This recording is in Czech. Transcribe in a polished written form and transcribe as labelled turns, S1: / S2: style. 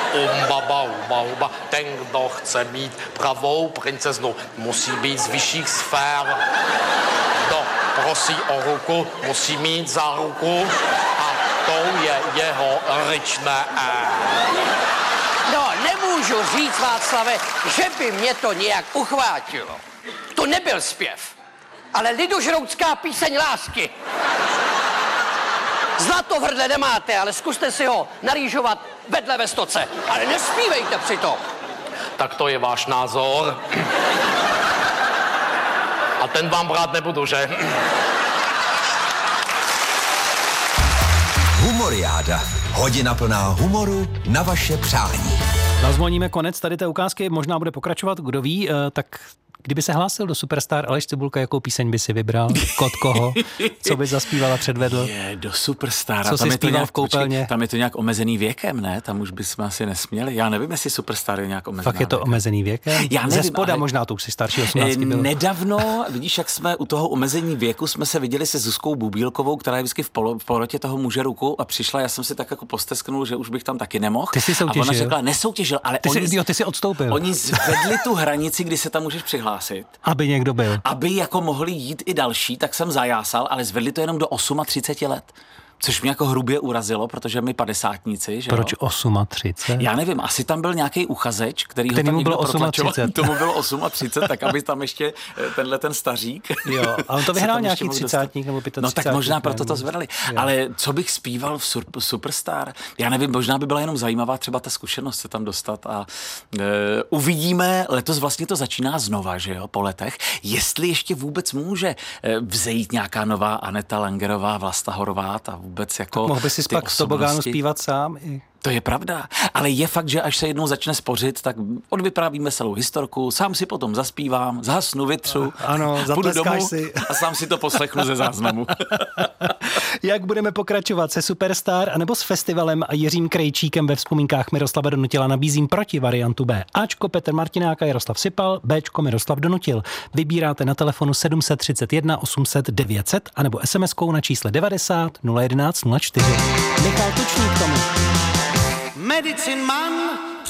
S1: Umba. Ten, kdo chce mít pravou princeznu, musí být z vyšších sfér. Kdo prosí o ruku, musí mít za ruku a to je jeho ryčné
S2: No, nemůžu říct, Václave, že by mě to nějak uchvátilo. To nebyl zpěv, ale lidožroutská píseň lásky. Zlato v hrdle nemáte, ale zkuste si ho narýžovat vedle ve stoce. Ale nespívejte přitom.
S1: Tak to je váš názor. A ten vám brát nebudu, že?
S3: Humoriáda. Hodina plná humoru na vaše přání.
S4: Nazvoníme konec tady té ukázky, možná bude pokračovat, kdo ví, tak kdyby se hlásil do Superstar Aleš Cibulka, jakou píseň by si vybral? Kod koho? Co by zaspíval a předvedl?
S5: Je, do Superstara.
S4: Co
S5: tam
S4: si
S5: je to
S4: zpíval
S5: nějak,
S4: v koupelně?
S5: Tam je to nějak omezený věkem, ne? Tam už bychom asi nesměli. Já nevím, jestli Superstar je nějak omezený.
S4: Fakt je to
S5: věkem.
S4: omezený věkem?
S5: Já nevím,
S4: Ze spoda
S5: ale
S4: možná, to už si starší 18 byl.
S5: Nedávno, vidíš, jak jsme u toho omezení věku, jsme se viděli se Zuzkou Bubílkovou, která je vždycky v porotě toho muže ruku a přišla, já jsem si tak jako postesknul, že už bych tam taky nemohl.
S4: Ty jsi soutěžil?
S5: A ona řekla, nesoutěžil, ale
S4: ty jsi odstoupil.
S5: Oni zvedli tu hranici, kdy se tam můžeš přihlásit.
S4: Aby někdo byl.
S5: Aby jako mohli jít i další, tak jsem zajásal, ale zvedli to jenom do 38 let. Což mě jako hrubě urazilo, protože my padesátníci, že
S4: Proč
S5: jo?
S4: 38?
S5: Já nevím, asi tam byl nějaký uchazeč, který ho tam
S4: mu
S5: někdo
S4: bylo
S5: protlačoval.
S4: 38.
S5: Tomu bylo 38, tak aby tam ještě ten stařík.
S4: Jo, a on to vyhrál nějaký 30 nebo 35.
S5: No tak možná proto to zvedali. Jo. Ale co bych zpíval v Superstar? Já nevím, možná by byla jenom zajímavá třeba ta zkušenost se tam dostat a uvidíme, letos vlastně to začíná znova, že jo, po letech, jestli ještě vůbec může vzejít nějaká nová Aneta Langerová, Vlasta Horvát a vůbec jako
S4: mohl by si pak z tobogánu zpívat sám i...
S5: To je pravda, ale je fakt, že až se jednou začne spořit, tak odvyprávíme celou historku, sám si potom zaspívám, zhasnu, vytřu,
S4: ano,
S5: půjdu domů
S4: si.
S5: A sám si to poslechnu ze záznamu.
S4: Jak budeme pokračovat se Superstar anebo s festivalem a Jiřím Krejčíkem ve vzpomínkách Miroslava Donutila, nabízím proti variantu B. Ačko Petr Martinák a Jaroslav Sypal, Bčko Miroslav Donutil. Vybíráte na telefonu 731 800 900 anebo SMS-kou na čísle 90 011 04. Michal Tučník tomu.
S2: Medicine Man